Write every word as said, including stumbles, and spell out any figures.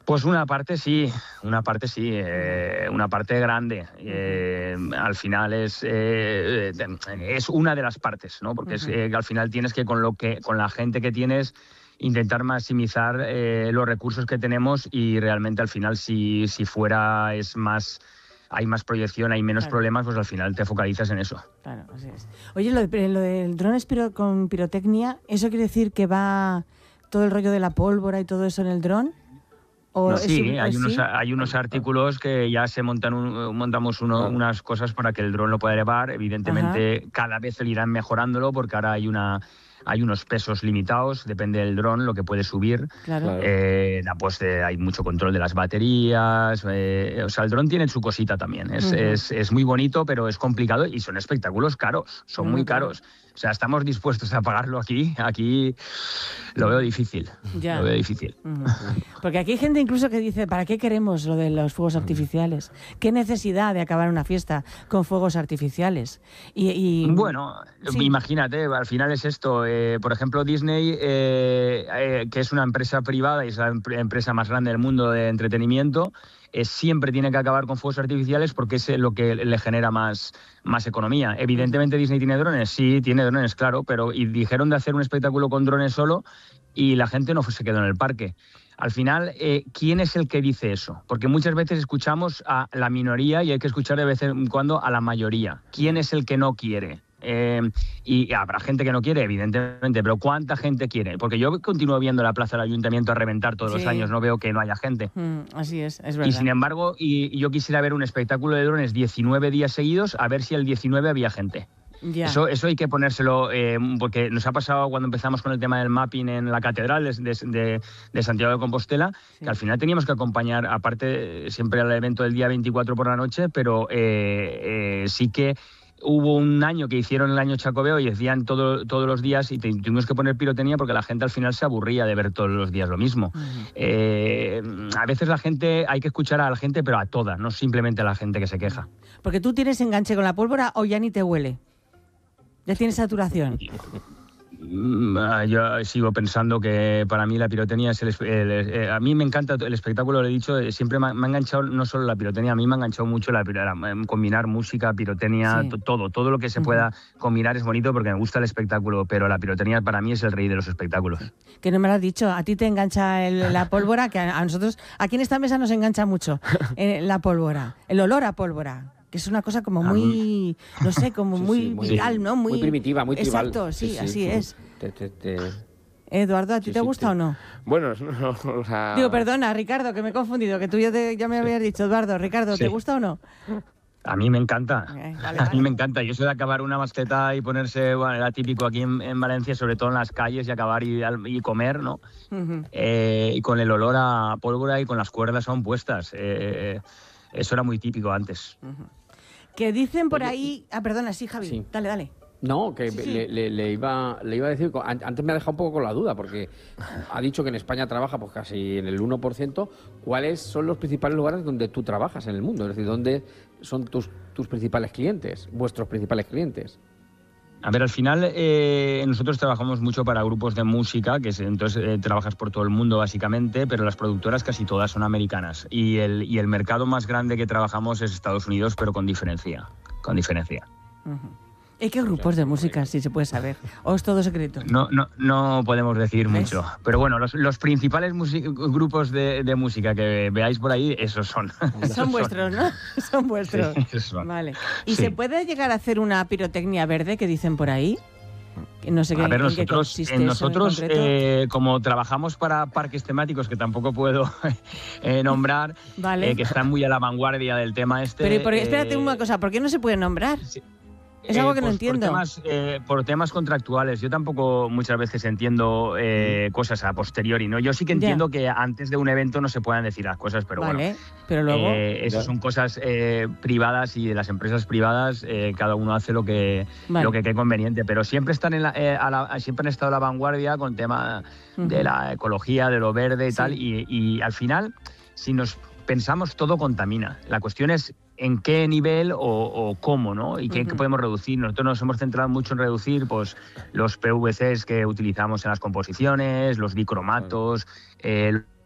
Pues una parte sí, una parte sí, eh, una parte grande. Eh, al final es eh, es una de las partes, ¿no? Porque es, eh, al final tienes que con lo que con la gente que tienes intentar maximizar eh, los recursos que tenemos y realmente al final si si fuera es más hay más proyección, hay menos claro. problemas, pues al final te focalizas en eso. Claro, así es. Oye, lo, de, lo del dron espiro, con pirotecnia, ¿eso quiere decir que va todo el rollo de la pólvora y todo eso en el dron? ¿O No, es, sí, o hay sí? unos, hay unos artículos que ya se montan, un, montamos uno, Claro. unas cosas para que el dron lo pueda elevar. Evidentemente, Ajá. cada vez le irán mejorándolo porque ahora hay una hay unos pesos limitados, depende del dron lo que puede subir. Claro. Claro. Eh, pues, eh, hay mucho control de las baterías. Eh, o sea, el dron tiene su cosita también. Es, Uh-huh. es, es muy bonito, pero es complicado y son espectáculos caros. Son No, muy no, claro. caros. O sea, estamos dispuestos a pagarlo aquí. Aquí lo veo difícil. Ya. Lo veo difícil. Uh-huh. Porque aquí hay gente incluso que dice, ¿para qué queremos lo de los fuegos artificiales? ¿Qué necesidad de acabar una fiesta con fuegos artificiales? Y, y... Bueno, Sí. imagínate, al final es esto. Eh, por ejemplo, Disney, eh, eh, que es una empresa privada y es la em- empresa más grande del mundo de entretenimiento, eh, siempre tiene que acabar con fuegos artificiales porque es lo que le genera más, más economía. Evidentemente Disney tiene drones, sí, tiene drones, claro, pero y dijeron de hacer un espectáculo con drones solo y la gente no se quedó en el parque. Al final, eh, ¿quién es el que dice eso? Porque muchas veces escuchamos a la minoría y hay que escuchar de vez en cuando a la mayoría. ¿Quién es el que no quiere? Eh, y habrá gente que no quiere, evidentemente, pero ¿cuánta gente quiere? Porque yo continúo viendo la plaza del ayuntamiento a reventar todos Sí. los años, no veo que no haya gente. Mm, así es, es verdad. Y sin embargo, y, y yo quisiera ver un espectáculo de drones diecinueve días seguidos, a ver si el diecinueve había gente. Ya. Eso, eso hay que ponérselo, eh, porque nos ha pasado cuando empezamos con el tema del mapping en la catedral de, de, de Santiago de Compostela, Sí. que al final teníamos que acompañar, aparte siempre al evento del día veinticuatro por la noche, pero eh, eh, sí que hubo un año que hicieron el año Chacobeo y decían todo, todos los días y tuvimos que poner pirotecnia porque la gente al final se aburría de ver todos los días lo mismo. Uh-huh. Eh, a veces la gente, hay que escuchar a la gente, pero a toda, no simplemente a la gente que se queja. Porque tú tienes enganche con la pólvora o ya ni te huele. Ya tienes saturación. Yo sigo pensando que para mí la pirotecnia es el, el, el, a mí me encanta el espectáculo, lo he dicho, siempre me, me ha enganchado no solo la pirotecnia, a mí me ha enganchado mucho la, la, combinar música, pirotecnia, Sí. todo, todo lo que se uh-huh. pueda combinar es bonito porque me gusta el espectáculo, pero la pirotecnia para mí es el rey de los espectáculos. Que no me lo has dicho, a ti te engancha el, la pólvora, que a, a nosotros, aquí en esta mesa nos engancha mucho eh, la pólvora, el olor a pólvora. Que es una cosa como muy, no sé, como sí, muy sí, muy, viral, ¿no? Muy, muy primitiva, muy tribal. Exacto, sí, sí, sí, así sí. es. Te, te, te... Eduardo, ¿a ti sí, te sí, gusta te... o no? Bueno, no, o sea... Digo, perdona, Ricardo, que me he confundido, que tú ya, te, ya me habías dicho, Eduardo, Ricardo, ¿te sí. gusta o no? A mí me encanta, okay, vale, a vale. mí me encanta. Yo soy de acabar una mascleta y ponerse, bueno, era típico aquí en, en Valencia, sobre todo en las calles, y acabar y, y comer, ¿no? Uh-huh. Eh, y con el olor a pólvora y con las cuerdas aún puestas. Eh, eso era muy típico antes. Uh-huh. Que dicen por ahí... Ah, perdona, sí, Javi, sí. dale, dale. No, que sí, sí. Le, le, le, iba, le iba a decir, antes me ha dejado un poco con la duda, porque ha dicho que en España trabaja pues casi en el uno por ciento. ¿Cuáles son los principales lugares donde tú trabajas en el mundo? Es decir, ¿dónde son tus, tus principales clientes, vuestros principales clientes? A ver, al final eh, nosotros trabajamos mucho para grupos de música, que es, entonces eh, trabajas por todo el mundo básicamente, pero las productoras casi todas son americanas. Y el, y el mercado más grande que trabajamos es Estados Unidos, pero con diferencia. Con diferencia. Uh-huh. ¿Y qué grupos de música, si se puede saber? ¿O es todo secreto? No, no, no podemos decir ¿Ves? mucho. Pero bueno, los, los principales grupos de, de música que veáis por ahí, esos son. Son vuestros, ¿no? Son vuestros. Sí, esos son. Vale. ¿Y sí. se puede llegar a hacer una pirotecnia verde que dicen por ahí? No sé qué, a ver, en nosotros, qué consiste en eso nosotros en eh, como trabajamos para parques temáticos que tampoco puedo eh, nombrar, vale. eh, que están muy a la vanguardia del tema este. Pero por, espérate eh, una cosa, ¿por qué no se puede nombrar? Sí. Es algo que eh, no pues entiendo. Por temas, eh, por temas contractuales. Yo tampoco muchas veces entiendo eh, cosas a posteriori, ¿no? Yo sí que entiendo ya. que antes de un evento no se puedan decir las cosas, pero vale, bueno. Pero luego... Eh, esas son cosas eh, privadas y de las empresas privadas eh, cada uno hace lo que vale. lo que cree conveniente. Pero siempre están en la, eh, a la, siempre han estado a la vanguardia con el tema uh-huh. de la ecología, de lo verde y sí. tal. Y, y al final, si nos pensamos, todo contamina. La cuestión es en qué nivel o, o cómo, ¿no? Y qué, uh-huh. qué podemos reducir. Nosotros nos hemos centrado mucho en reducir pues, los P V Cs que utilizamos en las composiciones, los dicromatos, uh-huh. eh,